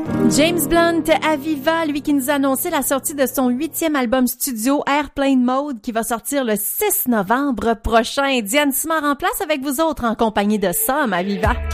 James Blunt, Aviva, lui qui nous a annoncé la sortie de son 8e album studio Airplane Mode qui va sortir le 6 novembre prochain. Diane Simard en place avec vous autres en compagnie de Somme, Aviva.